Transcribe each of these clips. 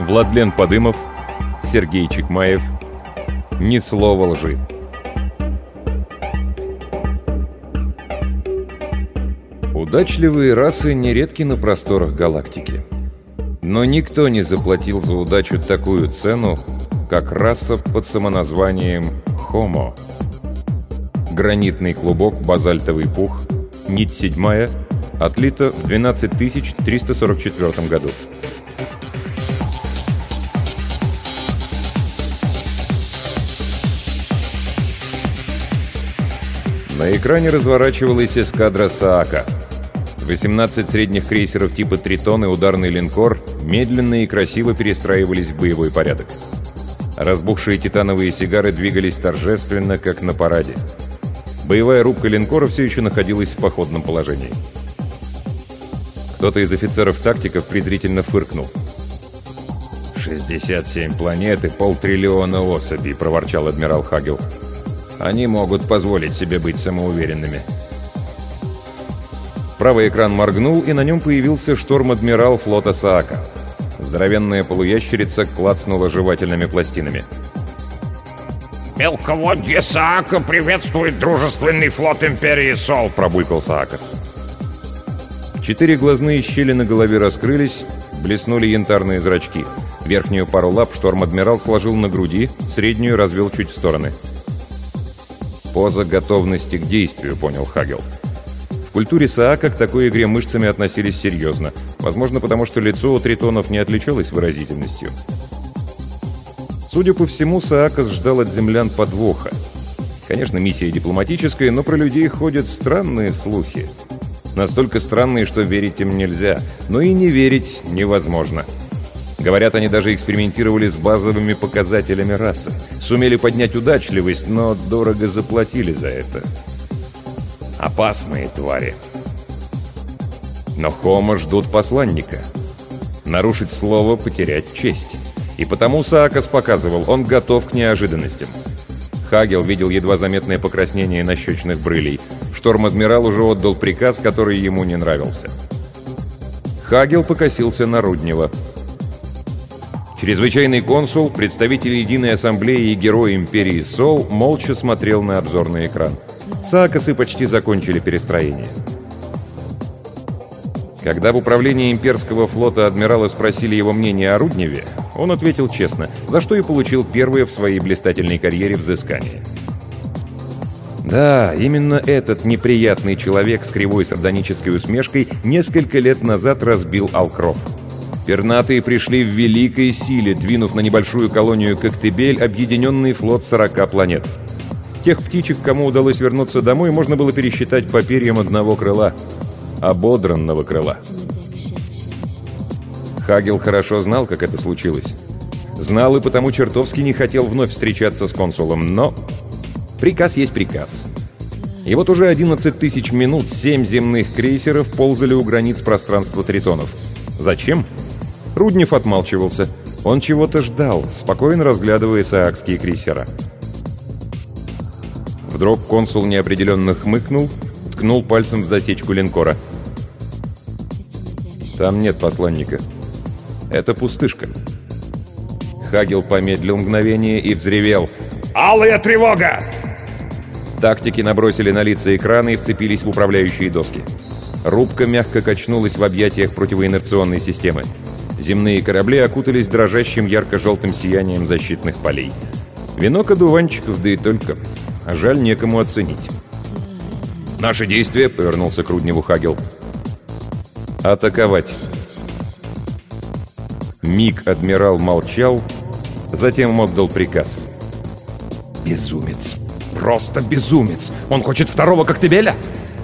Владлен Подымов, Сергей Чекмаев. Ни слова лжи. Удачливые расы нередки на просторах галактики. Но никто не заплатил за удачу такую цену, как раса под самоназванием Homo. Гранитный клубок, базальтовый пух, нить 7, отлита в 12344 году. На экране разворачивалась эскадра Саака. 18 средних крейсеров типа «Тритон» и ударный линкор медленно и красиво перестраивались в боевой порядок. Разбухшие титановые сигары двигались торжественно, как на параде. Боевая рубка линкора все еще находилась в походном положении. Кто-то из офицеров-тактиков презрительно фыркнул. 67 планет и 500 000 000 особей, проворчал адмирал Хагел. Они могут позволить себе быть самоуверенными. Правый экран моргнул, и на нем появился шторм-адмирал флота Саака. Здоровенная полуящерица клацнула жевательными пластинами. «Мелководье Саака приветствует дружественный флот Империи Сол», — пробулькал Саакас. 4 глазные щели на голове раскрылись, блеснули янтарные зрачки. Верхнюю пару лап шторм-адмирал сложил на груди, среднюю развел чуть в стороны. «Поза готовности к действию», — понял Хагел. В культуре Саака к такой игре мышцами относились серьезно. Возможно, потому что лицо у тритонов не отличалось выразительностью. Судя по всему, Саакас ждал от землян подвоха. Конечно, миссия дипломатическая, но про людей ходят странные слухи. Настолько странные, что верить им нельзя. Но и не верить невозможно. Говорят, они даже экспериментировали с базовыми показателями расы. Сумели поднять удачливость, но дорого заплатили за это. Опасные твари. Но Хомо ждут посланника. Нарушить слово — потерять честь. И потому Саакас показывал, он готов к неожиданностям. Хагел видел едва заметное покраснение нащечных брылей. Шторм-адмирал уже отдал приказ, который ему не нравился. Хагел покосился на Руднева. Чрезвычайный консул, представитель Единой Ассамблеи и герой Империи Сол молча смотрел на обзорный экран. Саакасы почти закончили перестроение. Когда в управлении имперского флота адмирала спросили его мнение о Рудневе, он ответил честно, за что и получил первое в своей блистательной карьере взыскание. Да, именно этот неприятный человек с кривой сардонической усмешкой несколько лет назад разбил Алкров. Пернатые пришли в великой силе, двинув на небольшую колонию Коктебель объединенный флот 40 планет. Тех птичек, кому удалось вернуться домой, можно было пересчитать по перьям одного крыла. Ободранного крыла. Хагел хорошо знал, как это случилось. Знал и потому чертовски не хотел вновь встречаться с консулом, но приказ есть приказ. И вот уже 11 тысяч минут 7 земных крейсеров ползали у границ пространства тритонов. Зачем? Руднев отмалчивался. Он чего-то ждал, спокойно разглядывая саакские крейсера. Вдруг консул неопределенно хмыкнул, ткнул пальцем в засечку линкора. «Там нет посланника. Это пустышка». Хагел помедлил мгновение и взревел. «Алая тревога!» Тактики набросили на лица экраны и вцепились в управляющие доски. Рубка мягко качнулась в объятиях противоинерционной системы. Земные корабли окутались дрожащим ярко-желтым сиянием защитных полей. Венок одуванчиков, да и только. А жаль, некому оценить. «Наши действия», — повернулся к Рудневу Хагел. «Атаковать». Миг адмирал молчал, затем отдал приказ. «Безумец! Просто безумец! Он хочет второго Коктебеля!»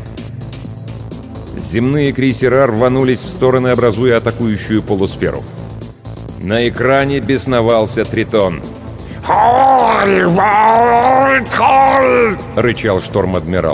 Земные крейсера рванулись в стороны, образуя атакующую полусферу. На экране бесновался Тритон. Рычал шторм-адмирал.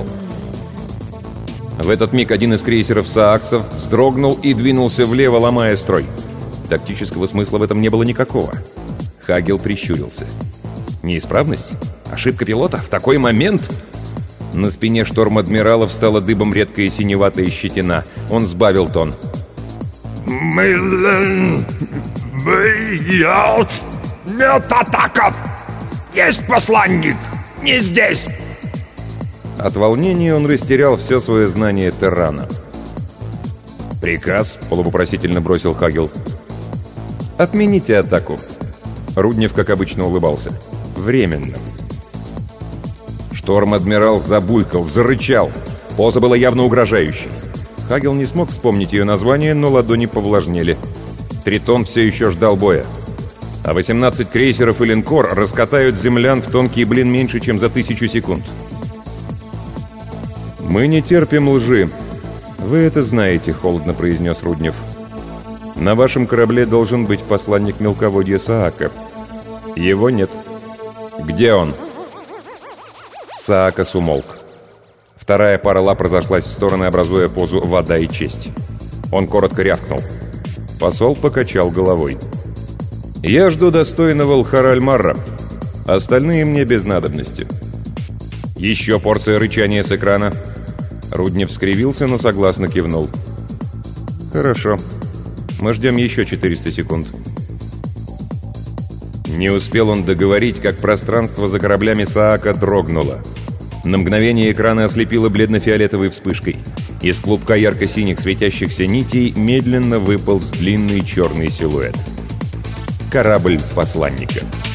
В этот миг один из крейсеров сааксов вздрогнул и двинулся влево, ломая строй. Тактического смысла в этом не было никакого. Хагел прищурился. Неисправность? Ошибка пилота? В такой момент? На спине шторм-адмирала встала дыбом редкая синеватая щетина. Он сбавил тон. Нет, атака! Есть посланник! Не здесь!» От волнения он растерял все свое знание Террана. «Приказ?» — полувопросительно бросил Хагел. «Отмените атаку». Руднев, как обычно, улыбался. «Временно». Шторм-адмирал забулькал, зарычал. Поза была явно угрожающей. Хагел не смог вспомнить ее название, но ладони повлажнели. Тритон все еще ждал боя. А 18 крейсеров и линкор раскатают землян в тонкий блин меньше, чем за 1000 секунд. «Мы не терпим лжи. Вы это знаете», — холодно произнес Руднев. «На вашем корабле должен быть посланник мелководья Саака. Его нет». «Где он?» Саакас умолк. Вторая пара лап разошлась в стороны, образуя позу «вода и честь». Он коротко рявкнул. Посол покачал головой. «Я жду достойного Лхар-аль-Марра. Остальные мне без надобности». Еще порция рычания с экрана. Руднев скривился, но согласно кивнул. «Хорошо. Мы ждем еще 400 секунд». Не успел он договорить, как пространство за кораблями Саака дрогнуло. На мгновение экраны ослепило бледно-фиолетовой вспышкой. Из клубка ярко-синих светящихся нитей медленно выполз длинный черный силуэт. Корабль посланника.